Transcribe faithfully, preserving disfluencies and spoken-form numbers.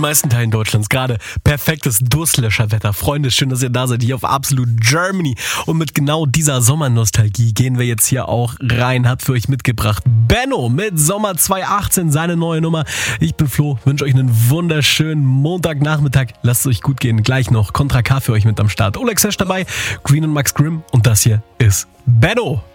meisten Teilen Deutschlands gerade perfektes Durstlöscherwetter. Freunde, schön, dass ihr da seid, hier auf Absolute Germany. Und mit genau dieser Sommernostalgie gehen wir jetzt hier auch rein. Hab für euch mitgebracht Benno mit Sommer zwanzig achtzehn, seine neue Nummer. Ich bin Flo, wünsche euch einen wunderschönen Montagnachmittag. Lasst es euch gut gehen. Gleich noch Contra K für euch mit am Start. Oleg Sesh dabei, Green und Max Grimm. Und das hier ist Benno.